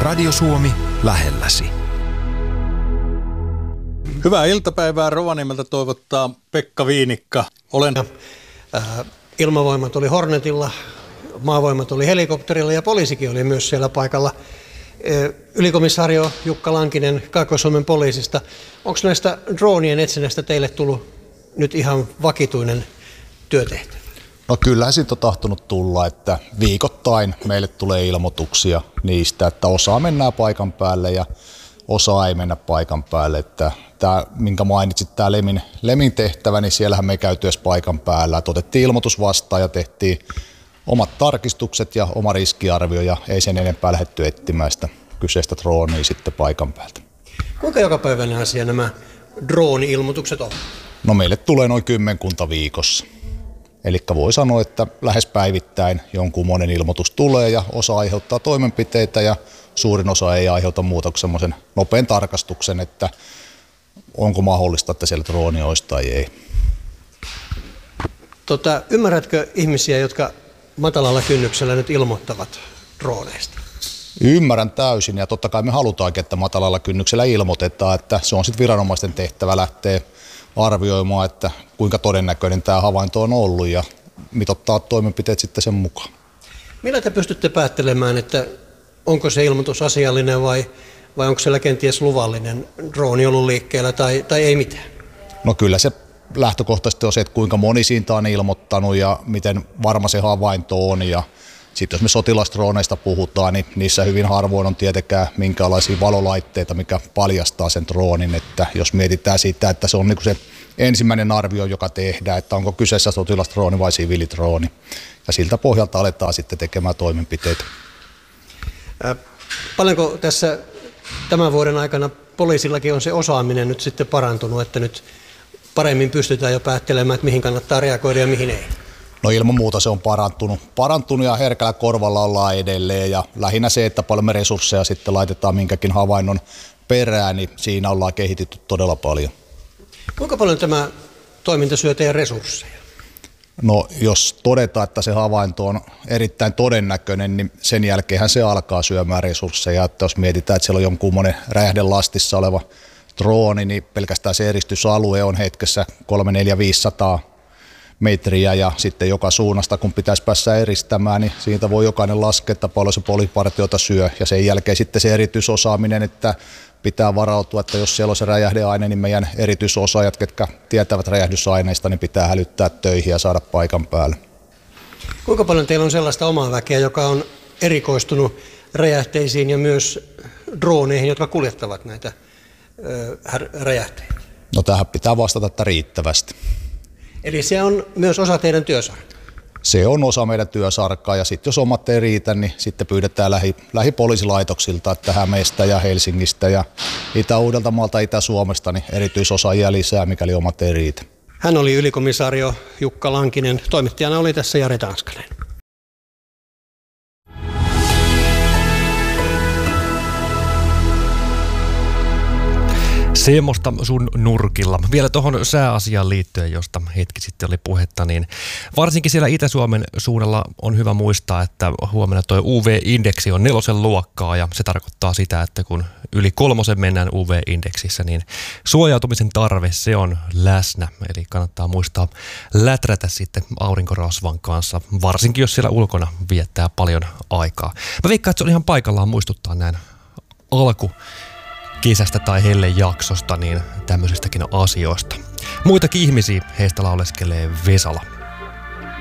Radio Suomi lähelläsi. Hyvää iltapäivää Rovaniemeltä toivottaa Pekka Viinikka. Ilmavoimat oli Hornetilla, maavoimat oli helikopterilla ja poliisikin oli myös siellä paikalla. Ylikomissaario Jukka Lankinen Kaakkois-Suomen poliisista. Onko näistä droonien etsinnästä teille tullut nyt ihan vakituinen työtehtävä? No kyllähän siitä on tahtonut tulla, että viikoittain meille tulee ilmoituksia niistä, että osa mennään paikan päälle ja osa ei mennä paikan päälle. Että tämä, minkä mainitsit, tämä Lemin tehtävä, niin siellähän me ei käyty edes paikan päällä. Että otettiin ilmoitus vastaan ja tehtiin omat tarkistukset ja oma riskiarvio ja ei sen enempää lähdetty etsimään sitä kyseistä droonia sitten paikan päältä. Kuinka jokapäiväinen asia nämä drooni-ilmoitukset on? No meille tulee noin 10 viikossa. Eli voi sanoa, että lähes päivittäin jonkun monen ilmoitus tulee ja osa aiheuttaa toimenpiteitä ja suurin osa ei aiheuta muuta kuin semmoisen nopean tarkastuksen, että onko mahdollista, että siellä drooni olisi tai ei. Ymmärrätkö ihmisiä, jotka matalalla kynnyksellä nyt ilmoittavat drooneista? Ymmärrän täysin ja totta kai me halutaankin, että matalalla kynnyksellä ilmoitetaan, että se on sitten viranomaisten tehtävä lähteä arvioimaan, että kuinka todennäköinen tämä havainto on ollut ja mitottaa toimenpiteet sitten sen mukaan. Millä te pystytte päättelemään, että onko se ilmoitus asiallinen vai onko siellä kenties luvallinen drooni ollut liikkeellä tai ei mitään? No kyllä se lähtökohtaisesti on se, että kuinka moni siitä on ilmoittanut ja miten varma se havainto on. Ja sitten jos me sotilasdrooneista puhutaan, niin niissä hyvin harvoin on tietenkään minkälaisia valolaitteita, mikä paljastaa sen droonin. Että jos mietitään sitä, että se on niin kuin se ensimmäinen arvio, joka tehdään, että onko kyseessä sotilasdrooni vai siviilidrooni. Ja siltä pohjalta aletaan sitten tekemään toimenpiteitä. Paljonko tässä tämän vuoden aikana poliisillakin on se osaaminen nyt sitten parantunut, että nyt paremmin pystytään jo päättelemään, että mihin kannattaa reagoida ja mihin ei? No ilman muuta se on parantunut ja herkällä korvalla ollaan edelleen ja lähinnä se, että paljon me resursseja sitten laitetaan minkäkin havainnon perään, niin siinä ollaan kehitetty todella paljon. Kuinka paljon tämä toiminta syö teidän resursseja? No jos todetaan, että se havainto on erittäin todennäköinen, niin sen jälkeenhän se alkaa syömään resursseja. Että jos mietitään, että siellä on jonkunmoinen räjähdelastissa oleva drooni, niin pelkästään se eristysalue on hetkessä 300-500 metriä ja sitten joka suunnasta, kun pitäisi päästä eristämään, niin siitä voi jokainen laskea, että paljon se poliisipartiota syö. Ja sen jälkeen sitten se erityisosaaminen, että pitää varautua, että jos siellä on se räjähdeaine, niin meidän erityisosaajat, ketkä tietävät räjähdysaineista, niin pitää hälyttää töihin ja saada paikan päälle. Kuinka paljon teillä on sellaista omaa väkeä, joka on erikoistunut räjähteisiin ja myös drooneihin, jotka kuljettavat näitä räjähteitä? No tähän pitää vastata, että riittävästi. Eli se on myös osa teidän työsarkaa? Se on osa meidän työsarkaa ja sitten jos omat ei riitä, niin sitten pyydetään lähipoliisilaitoksilta, että Hämeestä ja Helsingistä ja Itä-Uudeltamaalta, Itä-Suomesta, niin erityisosaajia lisää, mikäli omat ei riitä. Hän oli ylikomissaario Jukka Lankinen, toimittajana oli tässä Jari Tanskanen. Semmoista sun nurkilla. Vielä tuohon sääasiaan liittyen, josta hetki sitten oli puhetta, niin varsinkin siellä Itä-Suomen suunnalla on hyvä muistaa, että huomenna tuo UV-indeksi on 4 luokkaa ja se tarkoittaa sitä, että kun yli 3 mennään UV-indeksissä, niin suojautumisen tarve se on läsnä. Eli kannattaa muistaa läträtä sitten aurinkorasvan kanssa, varsinkin jos siellä ulkona viettää paljon aikaa. Mä veikkaan, että se on ihan paikallaan muistuttaa näin kesästä tai hellejaksosta, niin tämmöisistäkin asioista. Muitakin ihmisiä heistä lauleskelee Vesala.